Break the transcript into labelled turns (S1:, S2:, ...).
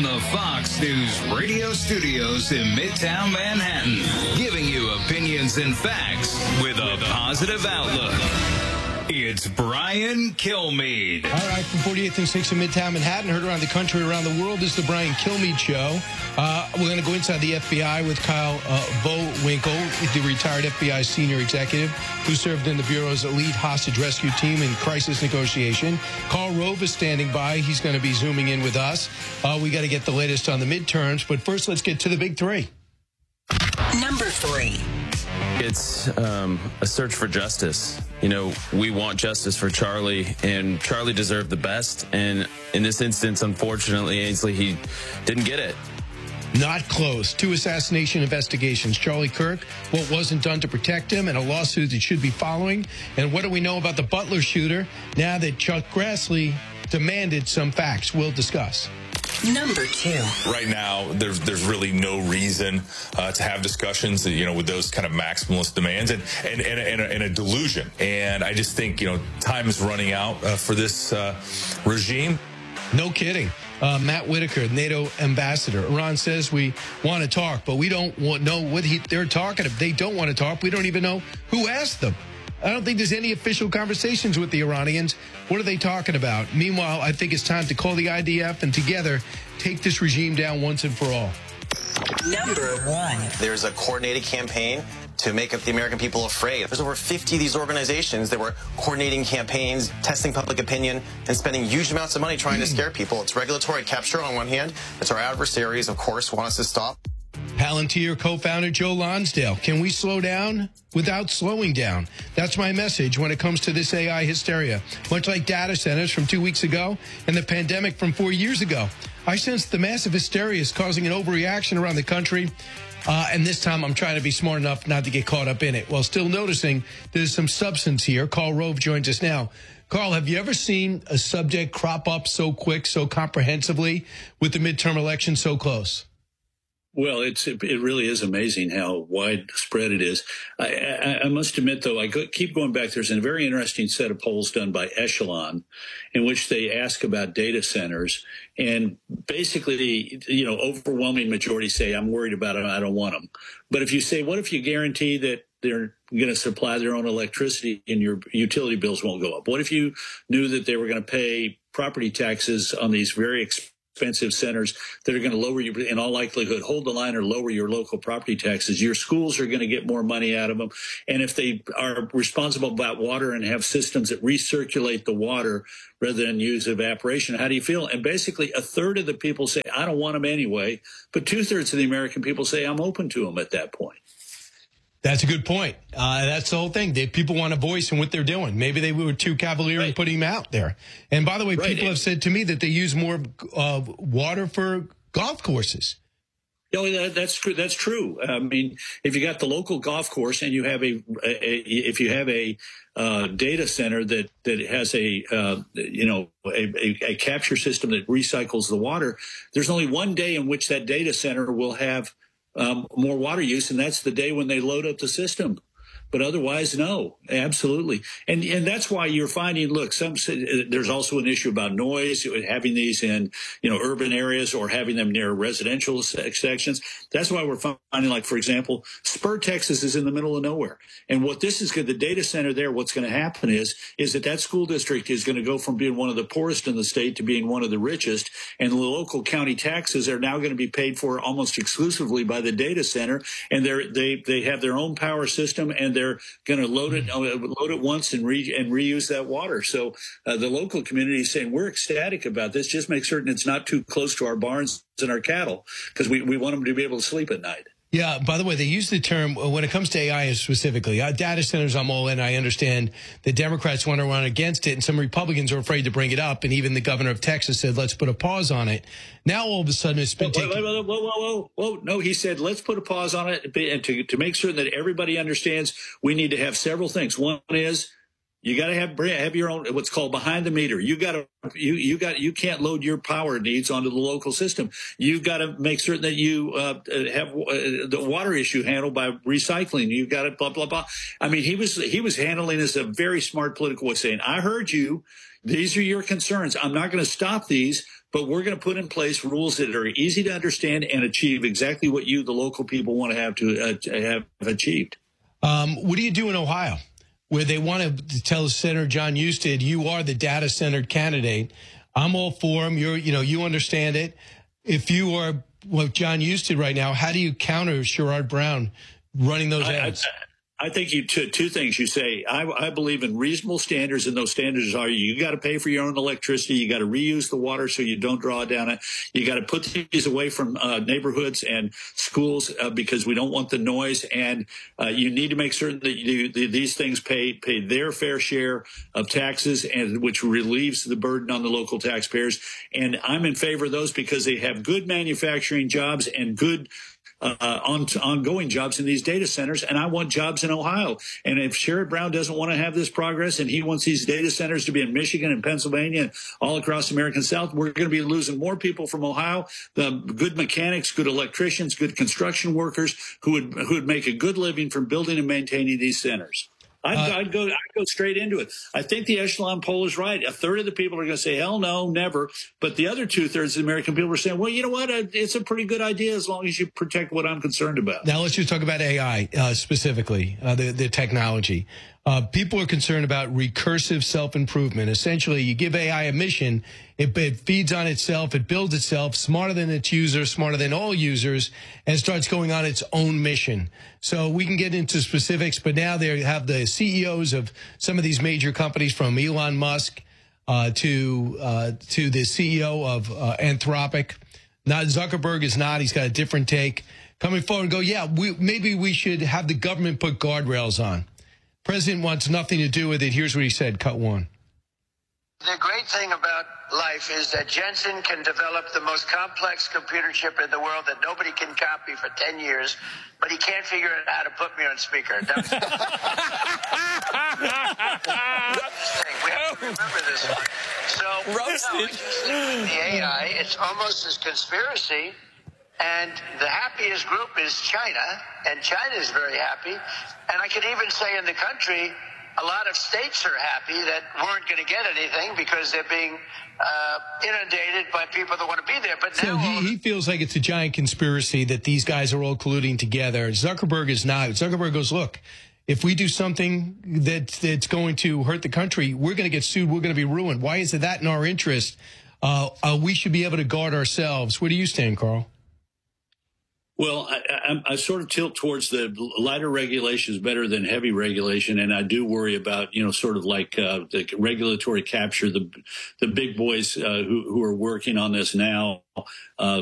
S1: from the Fox News radio studios in Midtown Manhattan, giving you opinions and facts with a positive outlook. It's Brian Kilmeade.
S2: All right, from 48th and 6th in Midtown Manhattan, heard around the country, around the world, this is the Brian Kilmeade Show. We're going to go inside the FBI with Kyle Bowinkle, the retired FBI senior executive who served in the Bureau's elite hostage rescue team in crisis negotiation. Karl Rove is standing by. He's going to be zooming in with us. We got to get the latest on the midterms, but first let's get to the big three.
S3: Number 3.
S4: It's a search for justice. You know, we want justice for Charlie, and Charlie deserved the best. And in this instance, unfortunately, Ainsley, he didn't get it.
S2: Not close. 2 assassination investigations. Charlie Kirk, what wasn't done to protect him, and a lawsuit that should be following. And what do we know about the Butler shooter now that Chuck Grassley demanded some facts? We'll discuss.
S3: Number 2.
S5: Right now, there's really no reason to have discussions, with those kind of maximalist demands and a delusion. And I just think, time is running out for this regime.
S2: No kidding. Matt Whitaker, NATO ambassador. Iran says we want to talk, but we don't know what they're talking about. They don't want to talk. We don't even know who asked them. I don't think there's any official conversations with the Iranians. What are they talking about? Meanwhile, I think it's time to call the IDF and together take this regime down once and for all.
S3: Number 1.
S6: There's a coordinated campaign to make the American people afraid. There's over 50 of these organizations that were coordinating campaigns, testing public opinion, and spending huge amounts of money trying to scare people. It's regulatory capture on one hand. It's our adversaries, of course, want us to stop.
S2: Palantir co-founder Joe Lonsdale. Can we slow down without slowing down? That's my message when it comes to this AI hysteria. Much like data centers from 2 weeks ago and the pandemic from 4 years ago. I sense the massive hysteria is causing an overreaction around the country. And this time I'm trying to be smart enough not to get caught up in it, while still noticing there's some substance here. Karl Rove joins us now. Karl, have you ever seen a subject crop up so quick, so comprehensively, with the midterm election so close?
S7: Well, it really is amazing how widespread it is. I must admit, though, I keep going back. There's a very interesting set of polls done by Echelon in which they ask about data centers. And basically, overwhelming majority say, I'm worried about them, I don't want them. But if you say, what if you guarantee that they're going to supply their own electricity and your utility bills won't go up? What if you knew that they were going to pay property taxes on these very expensive centers that are going to lower you, in all likelihood, hold the line or lower your local property taxes? Your schools are going to get more money out of them. And if they are responsible about water and have systems that recirculate the water rather than use evaporation, how do you feel? And basically a third of the people say, I don't want them anyway. But 2/3 of the American people say, I'm open to them at that point.
S2: That's a good point. That's the whole thing. People want a voice in what they're doing. Maybe they were too cavalier in putting him out there. And by the way, people have said to me that they use more water for golf courses.
S7: That's true. That's true. I mean, if you got the local golf course and you have a data center that has a capture system that recycles the water, there's only one day in which that data center will have more water use, and that's the day when they load up the system. But otherwise, no, absolutely. And that's why you're finding, look, there's also an issue about noise, having these in, urban areas or having them near residential sections. That's why we're finding, like, for example, Spur, Texas is in the middle of nowhere. And what this is good, the data center there, what's going to happen is that school district is going to go from being one of the poorest in the state to being one of the richest. And the local county taxes are now going to be paid for almost exclusively by the data center. And they have their own power system, and they're going to load it once and reuse that water. So the local community is saying, we're ecstatic about this. Just make certain it's not too close to our barns and our cattle, because we want them to be able to sleep at night.
S2: Yeah, by the way, they use the term, when it comes to AI specifically, data centers, I'm all in. I understand the Democrats want to run against it, and some Republicans are afraid to bring it up, and even the governor of Texas said, let's put a pause on it. Now, all of a sudden, it's been taken...
S7: Whoa. No, he said, let's put a pause on it, and to make sure that everybody understands, we need to have several things. One is, you got to have your own, what's called behind the meter. You can't load your power needs onto the local system. You've got to make certain that you have the water issue handled by recycling. You've got to blah, blah, blah. I mean, he was handling this a very smart political way, saying, I heard you. These are your concerns. I'm not going to stop these, but we're going to put in place rules that are easy to understand and achieve exactly what you, the local people, want to have achieved.
S2: What do you do in Ohio, where they want to tell Senator John Husted, you are the data-centered candidate? I'm all for him. You understand it. If you are what John Husted right now, how do you counter Sherrod Brown running those ads?
S7: I think two things you say. I believe in reasonable standards, and those standards are you got to pay for your own electricity. You got to reuse the water so you don't draw down it. You got to put these away from neighborhoods and schools because we don't want the noise. And you need to make certain that these things pay their fair share of taxes, and which relieves the burden on the local taxpayers. And I'm in favor of those because they have good manufacturing jobs and good ongoing jobs in these data centers, and I want jobs in Ohio. And if Sherrod Brown doesn't want to have this progress and he wants these data centers to be in Michigan and Pennsylvania and all across the American South, we're going to be losing more people from Ohio, the good mechanics, good electricians, good construction workers who would make a good living from building and maintaining these centers. I'd go straight into it. I think the echelon poll is right. A third of the people are going to say, hell no, never. But the other 2/3 of the American people are saying, well, you know what? It's a pretty good idea as long as you protect what I'm concerned about.
S2: Now let's just talk about AI specifically, the technology. People are concerned about recursive self-improvement. Essentially, you give AI a mission, it feeds on itself, it builds itself, smarter than its users, smarter than all users, and starts going on its own mission. So we can get into specifics, but now they have the CEOs of some of these major companies, from Elon Musk to the CEO of Anthropic. Not Zuckerberg is not. He's got a different take. Coming forward and go, yeah, maybe we should have the government put guardrails on. President wants nothing to do with it. Here's what he said, cut one.
S8: The great thing about life is that Jensen can develop the most complex computer chip in the world that nobody can copy for 10 years, but he can't figure out how to put me on speaker. We have to remember this one. So, the AI, it's almost as conspiracy. And the happiest group is China, and China is very happy. And I could even say in the country, a lot of states are happy that weren't going to get anything because they're being inundated by people that want to be there. But
S2: so
S8: now
S2: he feels like it's a giant conspiracy that these guys are all colluding together. Zuckerberg is not. Zuckerberg goes, look, if we do something that's going to hurt the country, we're going to get sued. We're going to be ruined. Why is it that in our interest? We should be able to guard ourselves. Where do you stand, Carl?
S7: Well, I sort of tilt towards the lighter regulation is better than heavy regulation, and I do worry about, sort of like the regulatory capture, the big boys who are working on this now.